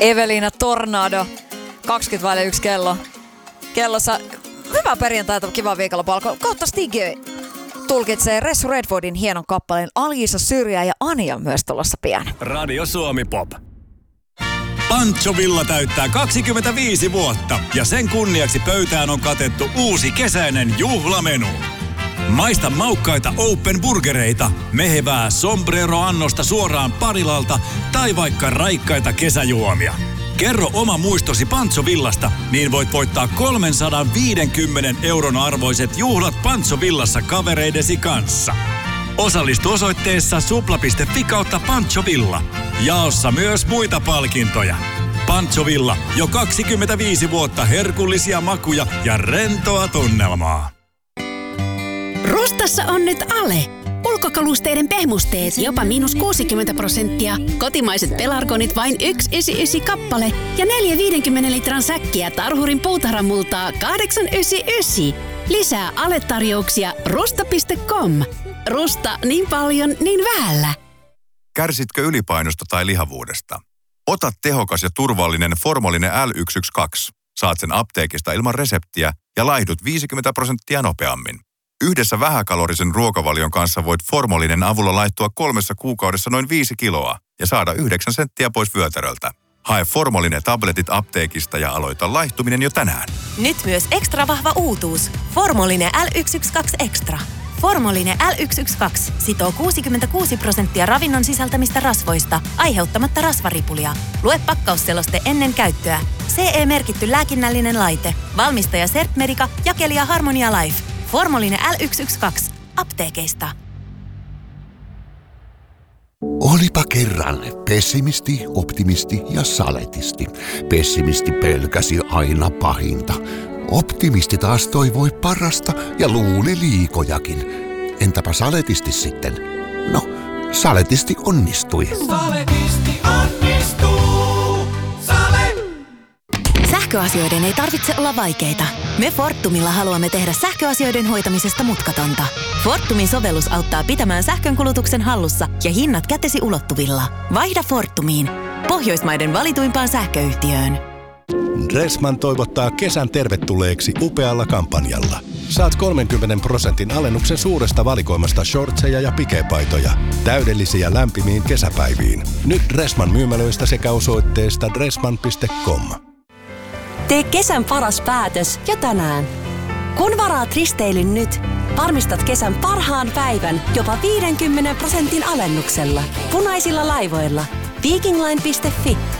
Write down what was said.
Evelina Tornado, 20:01 kellossa. Hyvää perjantaita, kiva viikonloppu. Kohta Stiggy tulkitsee Ressu Redwoodin hienon kappaleen Alisa Syrjä ja Anja myös tulossa pian. Radio Suomi Pop. Pancho Villa täyttää 25 vuotta ja sen kunniaksi pöytään on katettu uusi kesäinen juhlamenu. Maista maukkaita open burgereita, mehevää sombrero-annosta suoraan Parilalta tai vaikka raikkaita kesäjuomia. Kerro oma muistosi Pancho Villasta, niin voit voittaa 350 € arvoiset juhlat Pancho Villassa kavereidesi kanssa. Osallistu osoitteessa supla.fi/Pancho Villa. Jaossa myös muita palkintoja. Pancho Villa, jo 25 vuotta herkullisia makuja ja rentoa tunnelmaa. Rustassa on nyt Ale. Ulkokalusteiden pehmusteet jopa -60%. Kotimaiset pelargonit vain 1,99 kappale. Ja 4 50 litran säkkiä Tarhurin puutarhamultaa 8,99. Lisää Ale-tarjouksia rusta.com. Rusta niin paljon, niin vähällä. Kärsitkö ylipainosta tai lihavuudesta? Ota tehokas ja turvallinen Formolinen L112. Saat sen apteekista ilman reseptiä ja laihdut 50% nopeammin. Yhdessä vähäkalorisen ruokavalion kanssa voit Formolinen avulla laihtua 3 kuukaudessa noin 5 kiloa ja saada 9 senttiä pois vyötäröltä. Hae Formolinen tabletit apteekista ja aloita laihtuminen jo tänään. Nyt myös ekstra vahva uutuus. Formolinen L112 Extra. Formolinen L112 sitoo 66% ravinnon sisältämistä rasvoista, aiheuttamatta rasvaripulia. Lue pakkausseloste ennen käyttöä. CE-merkitty lääkinnällinen laite. Valmistaja Sertmedica, jakelija Harmonia Life. Formolinen L112. Apteekeista. Olipa kerran pessimisti, optimisti ja saletisti. Pessimisti pelkäsi aina pahinta. Optimisti taas toivoi parasta ja luuli liikojakin. Entäpä saletisti sitten? No, saletisti onnistui. Saletisti onnistuu. Sähköasioiden ei tarvitse olla vaikeita. Me Fortumilla haluamme tehdä sähköasioiden hoitamisesta mutkatonta. Fortumin sovellus auttaa pitämään sähkönkulutuksen hallussa ja hinnat kätesi ulottuvilla. Vaihda Fortumiin. Pohjoismaiden valituimpaan sähköyhtiöön. Dressman toivottaa kesän tervetulleeksi upealla kampanjalla. Saat 30% alennuksen suuresta valikoimasta shortseja ja pikepaitoja. Täydellisiä lämpimiin kesäpäiviin. Nyt Dressman myymälöistä sekä osoitteesta dressman.com. Tee kesän paras päätös jo tänään. Kun varaat risteilyn nyt, varmistat kesän parhaan päivän jopa 50% alennuksella. Punaisilla laivoilla. Vikingline.fi